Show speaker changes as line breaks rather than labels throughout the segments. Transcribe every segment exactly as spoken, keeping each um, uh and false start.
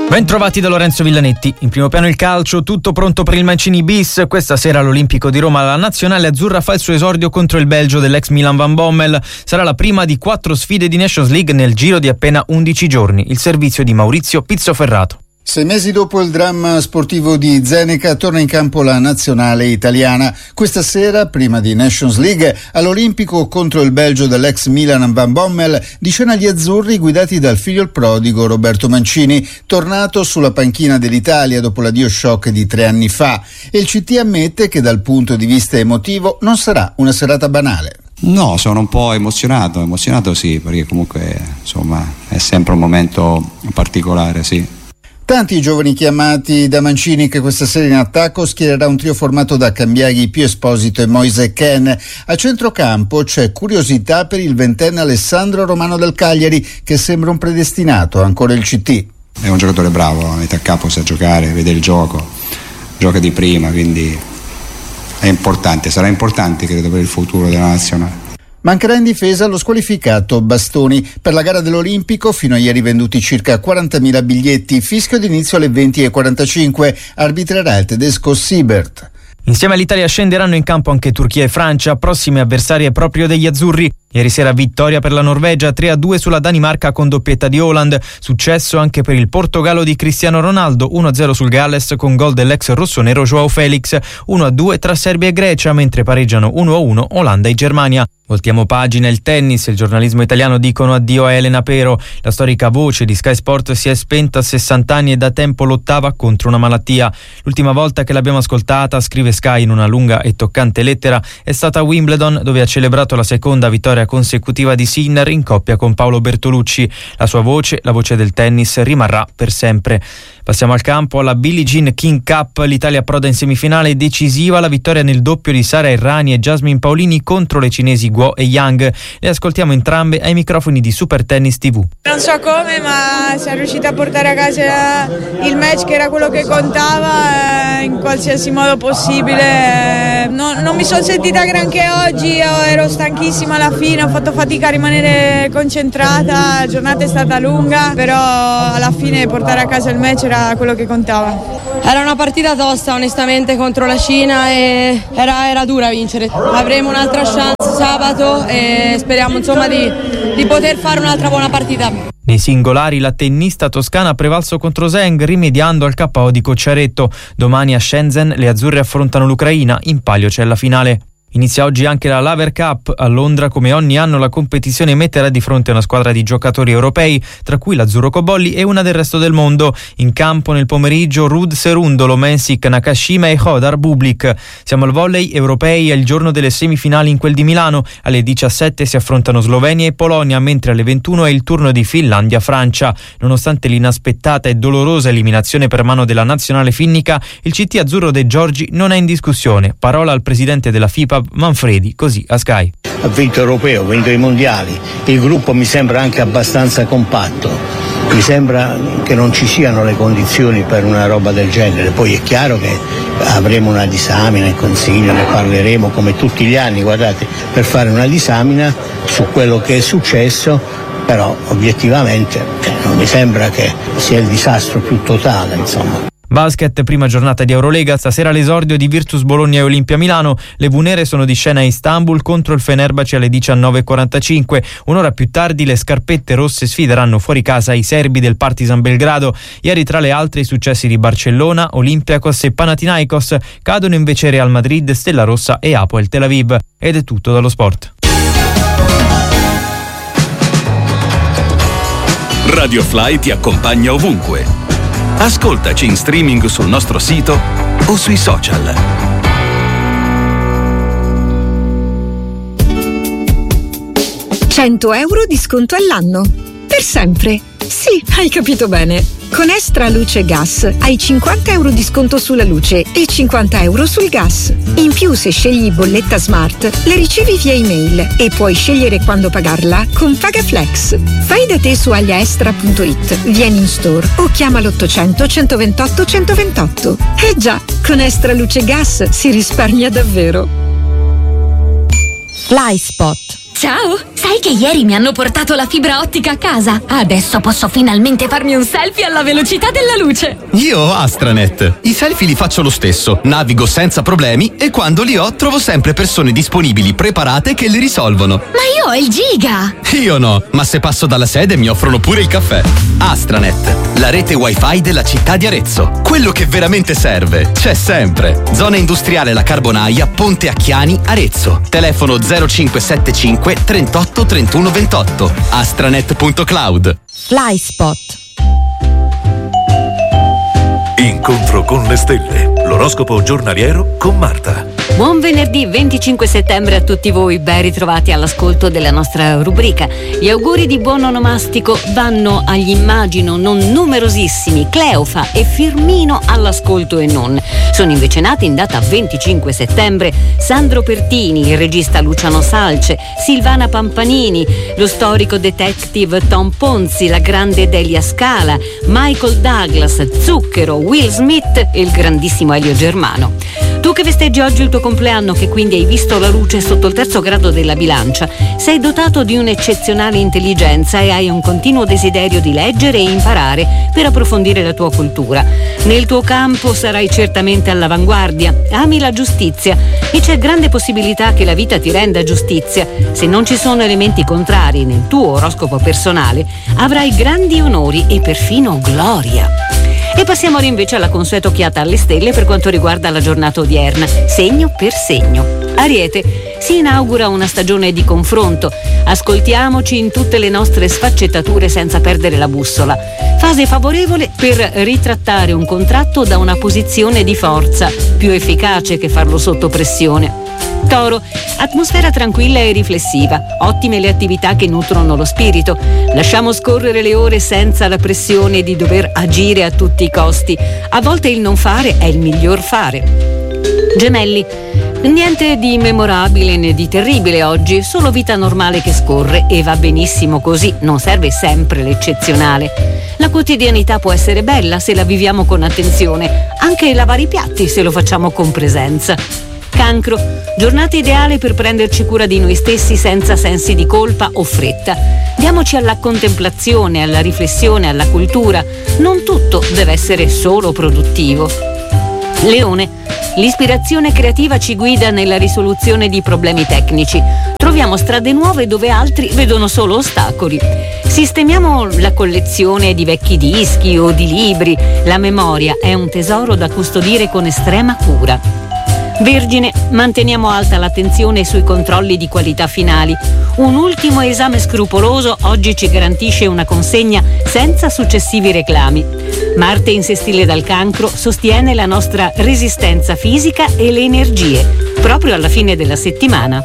Bentrovati da Lorenzo Villanetti. In primo piano il calcio, tutto pronto per il Mancini bis. Questa sera all'Olimpico di Roma la nazionale azzurra fa il suo esordio contro il Belgio dell'ex Milan Van Bommel. Sarà la prima di quattro sfide di Nations League nel giro di appena undici giorni. Il servizio di Maurizio Pizzoferrato.
Sei mesi dopo il dramma sportivo di Zenica torna in campo la nazionale italiana. Questa sera, prima di Nations League, all'Olimpico contro il Belgio dell'ex Milan Van Bommel, di scena gli azzurri guidati dal figlio il prodigo Roberto Mancini, tornato sulla panchina dell'Italia dopo l'addio shock di tre anni fa. E il C T ammette che dal punto di vista emotivo non sarà una serata banale.
No, sono un po' emozionato, emozionato sì, perché comunque insomma è sempre un momento particolare, sì.
Tanti i giovani chiamati da Mancini che questa sera in attacco schiererà un trio formato da Cambiaghi, Pio Esposito e Moise Kean. A centrocampo c'è curiosità per il ventenne Alessandro Romano del Cagliari, che sembra un predestinato, ancora il C T.
È un giocatore bravo, a metà campo sa giocare, vede il gioco, gioca di prima, quindi è importante, sarà importante credo per il futuro della nazionale.
Mancherà in difesa lo squalificato Bastoni. Per la gara dell'Olimpico fino a ieri venduti circa quarantamila biglietti, fischio d'inizio alle venti e quarantacinque, arbitrerà il tedesco Siebert.
Insieme all'Italia scenderanno in campo anche Turchia e Francia, prossime avversarie proprio degli azzurri. Ieri sera vittoria per la Norvegia, tre a due sulla Danimarca con doppietta di Haaland. Successo anche per il Portogallo di Cristiano Ronaldo, uno a zero sul Galles con gol dell'ex rossonero Joao Felix, uno a due tra Serbia e Grecia, mentre pareggiano uno a uno Olanda e Germania. Voltiamo pagina, il tennis, il giornalismo italiano dicono addio a Elena Pero. La storica voce di Sky Sport si è spenta a sessanta anni e da tempo lottava contro una malattia. L'ultima volta che l'abbiamo ascoltata, scrive Sky in una lunga e toccante lettera, è stata a Wimbledon, dove ha celebrato la seconda vittoria consecutiva di Sinner in coppia con Paolo Bertolucci. La sua voce, la voce del tennis, rimarrà per sempre. Passiamo al campo, alla Billie Jean King Cup, l'Italia approda in semifinale decisiva la vittoria nel doppio di Sara Errani e Jasmine Paolini contro le cinesi Guo e Yang. Le ascoltiamo entrambe ai microfoni di Super Tennis tivù.
Non so come, ma siamo riusciti a portare a casa il match che era quello che contava in qualsiasi modo possibile. Non, non mi sono sentita granché oggi, ero stanchissima alla fine, ho fatto fatica a rimanere concentrata, la giornata è stata lunga, però alla fine portare a casa il match era quello che contava.
Era una partita tosta onestamente contro la Cina e era, era dura vincere. Avremo un'altra chance sabato e speriamo insomma di, di poter fare un'altra buona partita.
Nei singolari la tennista toscana ha prevalso contro Zheng, rimediando al K O di Cocciaretto. Domani a Shenzhen le azzurre affrontano l'Ucraina, in palio c'è la finale. Inizia oggi anche la Laver Cup. A Londra, come ogni anno, la competizione metterà di fronte a una squadra di giocatori europei, tra cui l'Azzurro Cobolli e una del resto del mondo. In campo nel pomeriggio Rud Serundolo, Mensik, Nakashima e Hodar Bublik. Siamo al volley europei, è il giorno delle semifinali in quel di Milano. Alle diciassette si affrontano Slovenia e Polonia, mentre alle ventuno è il turno di Finlandia-Francia. Nonostante l'inaspettata e dolorosa eliminazione per mano della nazionale finnica, il C T azzurro De Giorgi non è in discussione. Parola al presidente della FIPA Manfredi, così a Sky.
Ha vinto europeo, ha vinto i mondiali, il gruppo mi sembra anche abbastanza compatto, mi sembra che non ci siano le condizioni per una roba del genere. Poi è chiaro che avremo una disamina in consiglio, ne parleremo come tutti gli anni, guardate, per fare una disamina su quello che è successo, però obiettivamente non mi sembra che sia il disastro più totale, insomma.
Basket, prima giornata di Eurolega, stasera l'esordio di Virtus Bologna e Olimpia Milano. Le Vunere sono di scena a Istanbul contro il Fenerbahce alle diciannove e quarantacinque. Un'ora più tardi le scarpette rosse sfideranno fuori casa i serbi del Partizan Belgrado. Ieri tra le altre i successi di Barcellona, Olympiacos e Panathinaikos. Cadono invece Real Madrid, Stella Rossa e Hapoel Tel Aviv. Ed è tutto dallo sport.
Radio Fly ti accompagna ovunque. Ascoltaci in streaming sul nostro sito o sui social.
cento euro di sconto all'anno. Per sempre. Sì, hai capito bene. Con Extra Luce Gas hai cinquanta euro di sconto sulla luce e cinquanta euro sul gas. In più, se scegli bolletta smart, la ricevi via email e puoi scegliere quando pagarla con PagaFlex. Fai da te su agliaestra punto it, vieni in store o chiama l'ottocento centoventotto centoventotto. Eh già, con Extra Luce Gas si risparmia davvero.
FlySpot. Ciao! Sai che ieri mi hanno portato la fibra ottica a casa? Adesso posso finalmente farmi un selfie alla velocità della luce!
Io ho Astranet. I selfie li faccio lo stesso, navigo senza problemi e quando li ho trovo sempre persone disponibili, preparate che li risolvono.
Ma io ho il giga!
Io no, ma se passo dalla sede mi offrono pure il caffè. Astranet, la rete wifi della città di Arezzo. Quello che veramente serve c'è sempre. Zona industriale La Carbonaia, Ponte Acchiani, Arezzo. Telefono zero cinque sette cinque trentotto trentuno ventotto. astranet punto cloud.
Flyspot.
Incontro con le stelle. L'oroscopo giornaliero con Marta.
Buon venerdì venticinque settembre a tutti voi, ben ritrovati all'ascolto della nostra rubrica. Gli auguri di buon onomastico vanno agli immagino non numerosissimi Cleofa e Firmino all'ascolto e non. Sono invece nati in data venticinque settembre Sandro Pertini, il regista Luciano Salce, Silvana Pampanini, lo storico detective Tom Ponzi, la grande Delia Scala, Michael Douglas, Zucchero, Will Smith e il grandissimo Elio Germano. Tu che festeggi oggi il tuo compleanno, che quindi hai visto la luce sotto il terzo grado della bilancia, sei dotato di un'eccezionale intelligenza e hai un continuo desiderio di leggere e imparare per approfondire la tua cultura. Nel tuo campo sarai certamente all'avanguardia, ami la giustizia e c'è grande possibilità che la vita ti renda giustizia. Se non ci sono elementi contrari nel tuo oroscopo personale, avrai grandi onori e perfino gloria. E passiamo ora invece alla consueta occhiata alle stelle per quanto riguarda la giornata odierna, segno per segno. Ariete, si inaugura una stagione di confronto. Ascoltiamoci in tutte le nostre sfaccettature senza perdere la bussola. Fase favorevole per ritrattare un contratto da una posizione di forza, più efficace che farlo sotto pressione. Toro, atmosfera tranquilla e riflessiva, ottime le attività che nutrono lo spirito. Lasciamo scorrere le ore senza la pressione di dover agire a tutti i costi. A volte il non fare è il miglior fare. Gemelli, niente di memorabile né di terribile oggi, solo vita normale che scorre e va benissimo così, non serve sempre l'eccezionale. La quotidianità può essere bella se la viviamo con attenzione, anche lavare i piatti se lo facciamo con presenza. Cancro, giornata ideale per prenderci cura di noi stessi senza sensi di colpa o fretta. Diamoci alla contemplazione, alla riflessione, alla cultura. Non tutto deve essere solo produttivo. Leone, l'ispirazione creativa ci guida nella risoluzione di problemi tecnici. Troviamo strade nuove dove altri vedono solo ostacoli. Sistemiamo la collezione di vecchi dischi o di libri. La memoria è un tesoro da custodire con estrema cura. Vergine, manteniamo alta l'attenzione sui controlli di qualità finali. Un ultimo esame scrupoloso oggi ci garantisce una consegna senza successivi reclami. Marte in sestile dal Cancro sostiene la nostra resistenza fisica e le energie, proprio alla fine della settimana.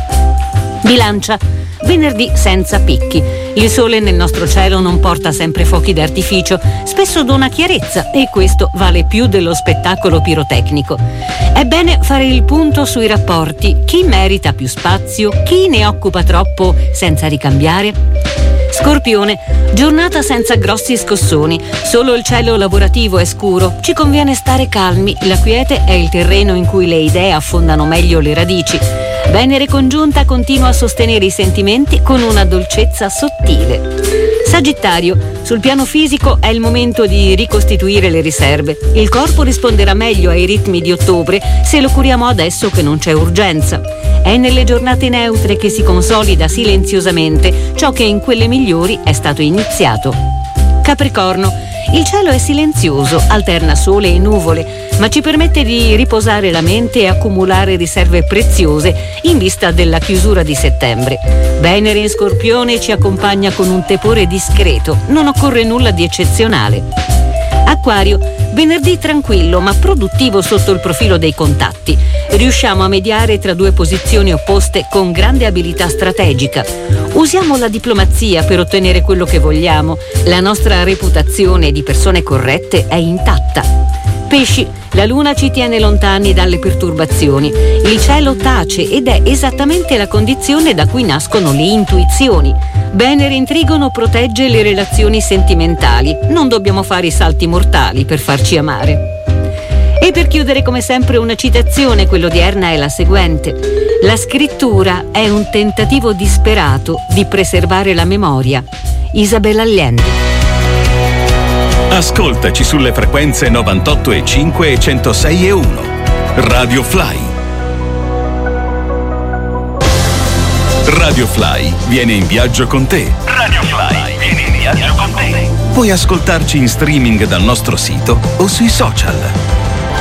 Bilancia, venerdì senza picchi. Il sole nel nostro cielo non porta sempre fuochi d'artificio, spesso dona chiarezza e questo vale più dello spettacolo pirotecnico. È bene fare il punto sui rapporti, chi merita più spazio, chi ne occupa troppo senza ricambiare. Scorpione, giornata senza grossi scossoni, solo il cielo lavorativo è scuro, ci conviene stare calmi, la quiete è il terreno in cui le idee affondano meglio le radici. Venere congiunta continua a sostenere i sentimenti con una dolcezza sottile. Sagittario, sul piano fisico è il momento di ricostituire le riserve. Il corpo risponderà meglio ai ritmi di ottobre se lo curiamo adesso che non c'è urgenza. È nelle giornate neutre che si consolida silenziosamente ciò che in quelle migliori è stato iniziato. Capricorno, il cielo è silenzioso, alterna sole e nuvole, ma ci permette di riposare la mente e accumulare riserve preziose in vista della chiusura di settembre. Venere in Scorpione ci accompagna con un tepore discreto, non occorre nulla di eccezionale. Acquario, venerdì tranquillo ma produttivo sotto il profilo dei contatti. Riusciamo a mediare tra due posizioni opposte con grande abilità strategica. Usiamo la diplomazia per ottenere quello che vogliamo. La nostra reputazione di persone corrette è intatta. Pesci, la luna ci tiene lontani dalle perturbazioni. Il cielo tace ed è esattamente la condizione da cui nascono le intuizioni. Venere in Trigono protegge le relazioni sentimentali. Non dobbiamo fare i salti mortali per farci amare. E per chiudere come sempre una citazione, quella odierna è la seguente: la scrittura è un tentativo disperato di preservare la memoria. Isabella Allende.
Ascoltaci sulle frequenze novantotto e cinque e centosei e uno. Radio Fly. Radio Fly viene in viaggio con te.
Radio Fly viene in viaggio con te.
Puoi ascoltarci in streaming dal nostro sito o sui social.